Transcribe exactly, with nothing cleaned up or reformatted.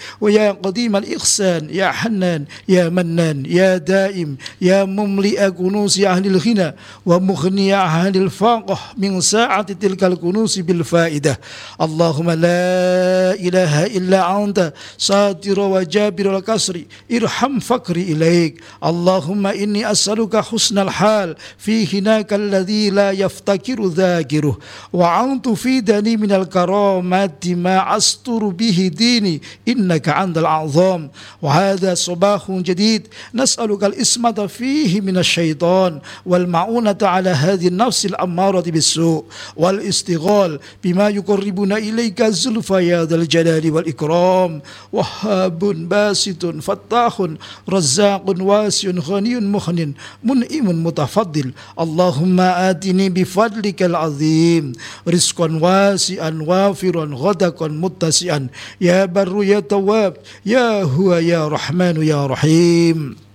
ويا قديم الإحسان يا حنان يا منان يا دائم يا مملئ كنوز أهل الغنى ومغني أهل الفقر من ساعة تلك الكنوز بالفائدة. اللهم لا إله إلا أنت ساتر وجابر الكسر ارحم فقري إليك. اللهم إني أسألك حسن الحال في هناك الذي لا يفتكر ذاكره، وأن تفيدني من الكرامات ما أستر به ديني إنك أنت الأعظم. وهذا صباح جديد نسألك الإسمة فيه من الشيطان والمعونة على هذه النفس الأمارة بالسوء والاستغلال بما يقربنا إليك زلفى يا ذا الجلال والإكرام. وهاب باسط فتاح رزاق واسع غني مغن منعم متفضل. اللهم آتني بفضلك العظيم رزقا واسعا وافرا غدقا متسعا يا بر يا تواب يا هو يا رحمن يا رحيم.